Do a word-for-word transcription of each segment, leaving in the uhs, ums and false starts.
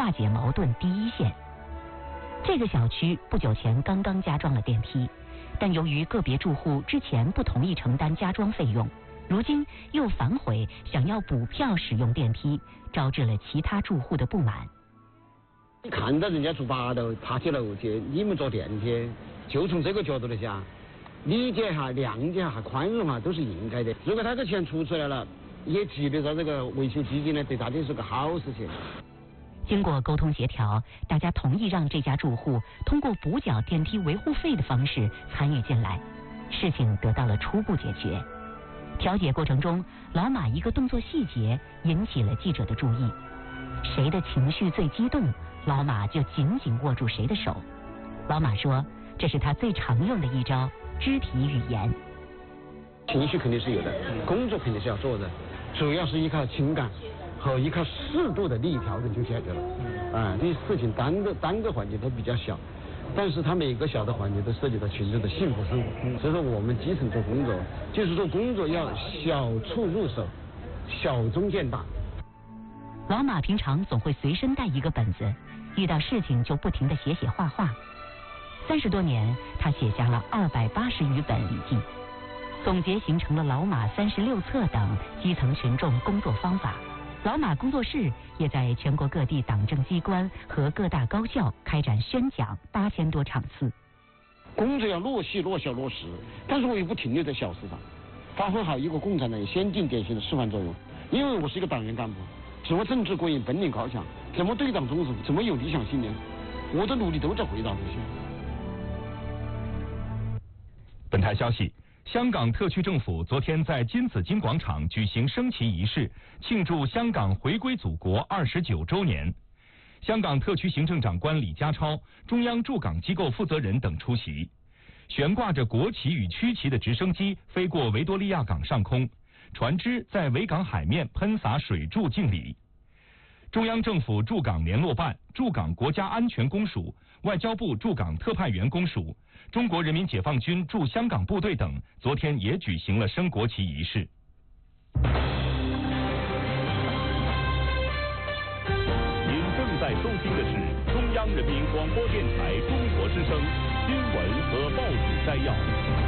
化解矛盾第一线。这个小区不久前刚刚加装了电梯，但由于个别住户之前不同意承担加装费用，如今又反悔想要补票使用电梯，招致了其他住户的不满。 你看到人家住八楼爬起楼去，你们坐电梯，就从这个角度来讲，理解哈、谅解哈、宽容哈，都是应该的。如果他的钱出出来了，也提得到这个维修基金呢，对大家是个好事情。 经过沟通协调，大家同意让这家住户通过补缴电梯维护费的方式参与进来，事情得到了初步解决。调解过程中，老马一个动作细节引起了记者的注意，谁的情绪最激动，老马就紧紧握住谁的手。老马说，这是他最常用的一招肢体语言。 情绪肯定是有的，工作肯定是要做的，主要是依靠情感和依靠适度的利益调整就解决了。啊，这些事情单个单个环节都比较小，但是它每个小的环节都涉及到群众的幸福生活。所以说我们基层做工作，就是说工作要小处入手，小中见大。 老马平常总会随身带一个本子，遇到事情就不停地写写画画。三十多年，他写下了二百八十余本笔记，总结形成了老马三十六册等基层群众工作方法。老马工作室也在全国各地党政机关和各大高校开展宣讲八千多场次。 工作要落细、落小、落实，但是我也不停留在小事上，发挥好一个共产党先进典型的示范作用。因为我是一个党员干部，怎么政治过硬、本领高强，怎么对党忠诚，怎么有理想信念，我的努力都在回答这些。 本台消息，香港特区政府昨天在金紫荆广场举行升旗仪式，庆祝香港回归祖国二十九周年。香港特区行政长官李家超、中央驻港机构负责人等出席。悬挂着国旗与区旗的直升机飞过维多利亚港上空，船只在维港海面喷洒水柱敬礼。中央政府驻港联络办、驻港国家安全公署、外交部驻港特派员公署、中国人民解放军驻香港部队等昨天也举行了升国旗仪式。 您正在收听的是中央人民广播电台中国之声新闻和报纸摘要。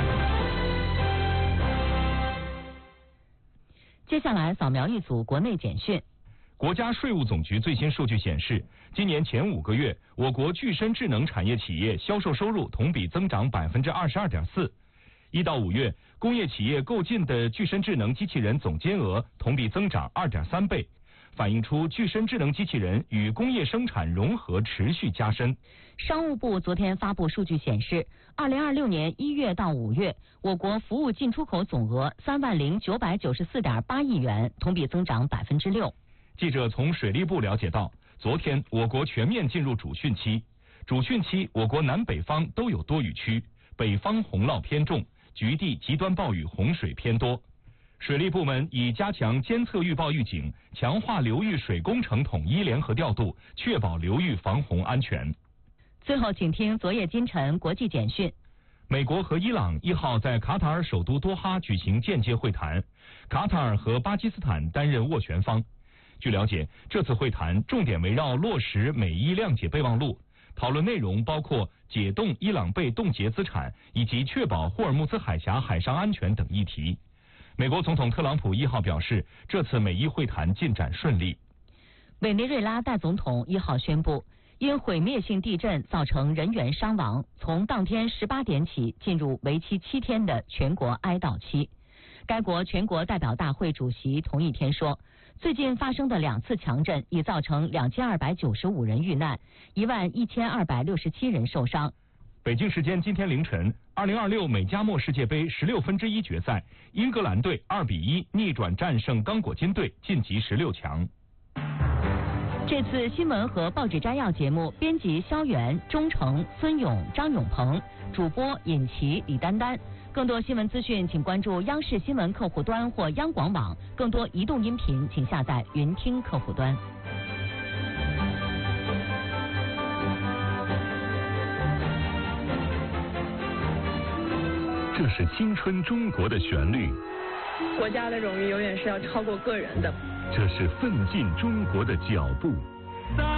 接下来扫描一组国内简讯。 国家税务总局最新数据显示，今年前五个月，我国具身智能产业企业销售收入同比增长百分之二十二点四。一到五月，工业企业购进的具身智能机器人总金额同比增长二点三倍，反映出具身智能机器人与工业生产融合持续加深。 商务部昨天发布数据显示，二零二六年一月到五月，我国服务进出口总额三万零九百九十四点八亿元，同比增长百分之六。 记者从水利部了解到，昨天我国全面进入主汛期。主汛期，我国南北方都有多雨区，北方洪涝偏重，局地极端暴雨洪水偏多。水利部门已加强监测预报预警，强化流域水工程统一联合调度，确保流域防洪安全。 最后，请听昨夜今晨国际简讯。 美国和伊朗一号在卡塔尔首都多哈举行间接会谈，卡塔尔和巴基斯坦担任斡旋方。据了解，这次会谈重点围绕落实美伊谅解备忘录，讨论内容包括解冻伊朗被冻结资产以及确保霍尔木兹海峡海上安全等议题。美国总统特朗普一号表示，这次美伊会谈进展顺利。 委内瑞拉代总统一号宣布，因毁灭性地震造成人员伤亡，从当天十八点起进入为期七天的全国哀悼期。该国全国代表大会主席同一天说，最近发生的两次强震已造成两千二百九十五人遇难，一万一千二百六十七人受伤。 北京时间今天凌晨，二零二六美加墨世界杯十六分之一决赛，英格兰队二比一逆转战胜刚果金队，晋级十六强。 这次新闻和报纸摘要节目，编辑肖元、钟诚、孙勇、张永鹏，主播尹奇、李丹丹。更多新闻资讯，请关注央视新闻客户端或央广网。更多移动音频，请下载云听客户端。 这是青春中国的旋律， 国家的荣誉永远是要超过个人的。 这是奋进中国的脚步。